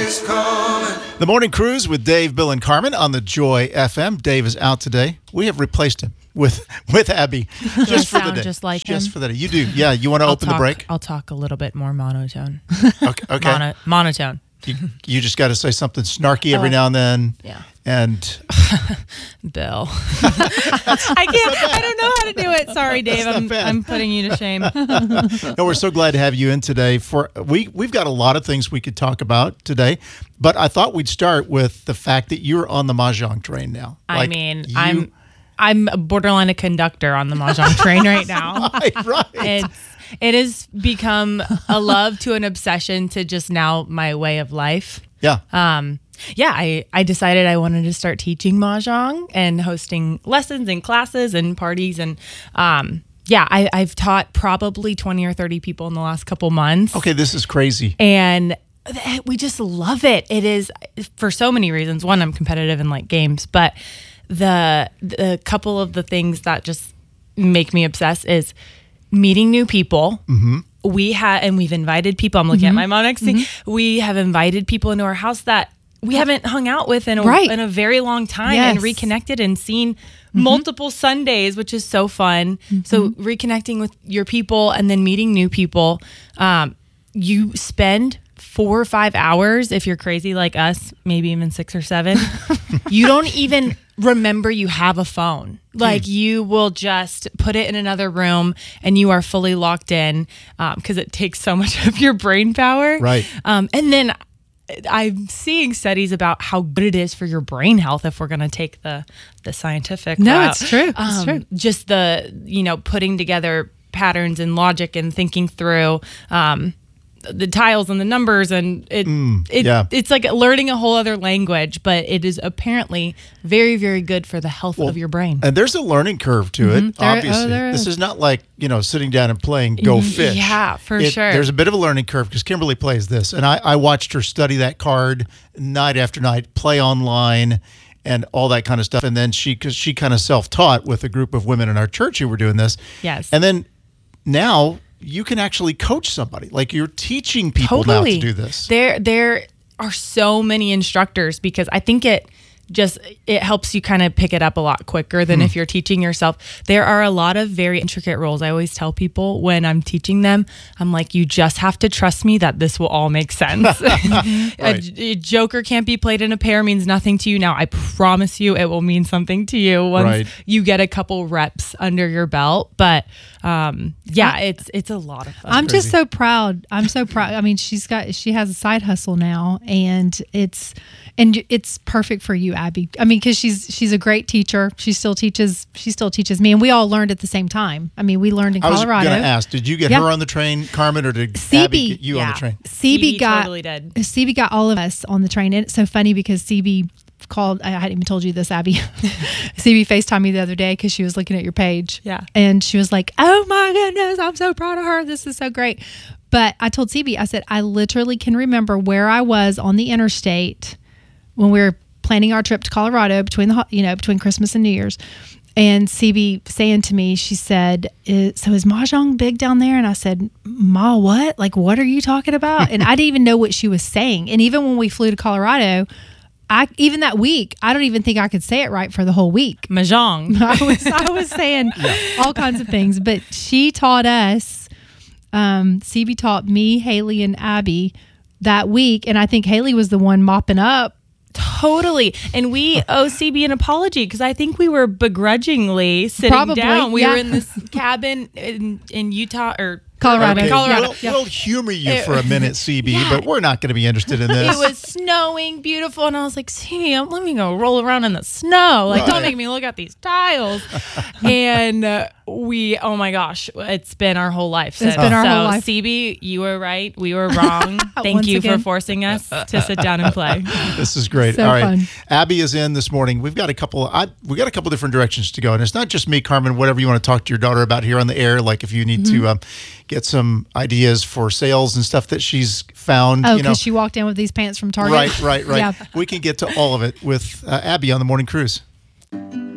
is calling. The Morning Cruise with Dave, Bill, and Carmen on the Joy FM. Dave is out today. We have replaced him with Abby just for the day. Just like just him? for the day. You do. Yeah. You want to open the break? I'll talk a little bit more monotone. Okay. Monotone. You just got to say something snarky every now and then. Yeah. And Bill. I don't know how to do it. Sorry, Dave. I'm putting you to shame. no, we're so glad to have you in today. We've got a lot of things we could talk about today, but I thought we'd start with the fact that you're on the Mahjong train now. I'm borderline a conductor on the Mahjong train right now. Right. It has become a love to an obsession to just now my way of life. Yeah. I decided I wanted to start teaching Mahjong and hosting lessons and classes and parties. And I've taught probably 20 or 30 people in the last couple months. Okay, this is crazy. And we just love it. It is for so many reasons. One, I'm competitive in like games, but the couple of the things that just make me obsessed is meeting new people. Mm-hmm. We've invited people. I'm looking at my mom next to me. We have invited people into our house that we haven't hung out with in a very long time and reconnected and seen multiple Sundays, which is so fun. So reconnecting with your people and then meeting new people. You spend 4 or 5 hours, if you're crazy like us, maybe even 6 or 7. You don't even remember you have a phone. Like you will just put it in another room and you are fully locked in because it takes so much of your brain power. Right. And then I'm seeing studies about how good it is for your brain health if we're going to take the scientific route. It's true. It's true. Just putting together patterns and logic and thinking through the tiles and the numbers, and it's like learning a whole other language, but it is apparently very, very good for the health of your brain. And there's a learning curve to it, obviously. This is not like, sitting down and playing Go Fish. Yeah, for sure. There's a bit of a learning curve because Kimberly plays this, and I watched her study that card night after night, play online, and all that kind of stuff. And then because she kind of self-taught with a group of women in our church who were doing this. Yes. And then now you can actually coach somebody. Like you're teaching people now to do this. There are so many instructors because I think it helps you kind of pick it up a lot quicker than if you're teaching yourself. There are a lot of very intricate rules. I always tell people when I'm teaching them, I'm like, you just have to trust me that this will all make sense. A joker can't be played in a pair means nothing to you. Now, I promise you it will mean something to you once you get a couple reps under your belt. But it's a lot of fun. I'm just so proud. I'm so proud. I mean, she has a side hustle now, and it's perfect for you, Abby. I mean, because she's a great teacher. She still teaches me, and we all learned at the same time. I mean, we learned in Colorado. I was going to ask, did you get her on the train, Carmen, or did Abby get you on the train? CB totally did. CB got all of us on the train, and it's so funny because CB called. I hadn't even told you this, Abby. CB FaceTimed me the other day because she was looking at your page. Yeah, and she was like, "Oh my goodness, I'm so proud of her. This is so great." But I told CB, I said, I literally can remember where I was on the interstate when we were planning our trip to Colorado between Christmas and New Year's, and CB saying to me, she said, "So is Mahjong big down there?" And I said, "Ma, what? Like, what are you talking about?" And I didn't even know what she was saying. And even when we flew to Colorado, even that week, I don't even think I could say it right for the whole week. Mahjong. I was saying all kinds of things, but she taught us. CB taught me, Haley, and Abby that week, and I think Haley was the one mopping up. Totally. And we owe CB an apology because I think we were begrudgingly sitting down. We were in this cabin in Utah or Colorado. Okay. Colorado. We'll humor you for a minute, CB, but we're not going to be interested in this. It was snowing, beautiful, and I was like, CB, let me go roll around in the snow. Like, don't make me look at these tiles. And oh my gosh, it's been our whole life. It's been our whole life. CB, you were right. We were wrong. Thank you for forcing us to sit down and play. This is great. So all right. fun. Abby is in this morning. We've got a couple different directions to go. And it's not just me, Carmen, whatever you want to talk to your daughter about here on the air, like if you need to get some ideas for sales and stuff that she's found. Oh, because she walked in with these pants from Target. Right. Yeah. We can get to all of it with Abby on the Morning Cruise.